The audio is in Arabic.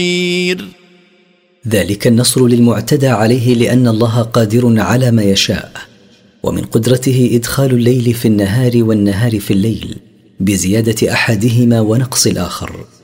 ذلك النصر للمعتدى عليه لأن الله قادر على ما يشاء، ومن قدرته إدخال الليل في النهار والنهار في الليل بزيادة أحدهما ونقص الآخر.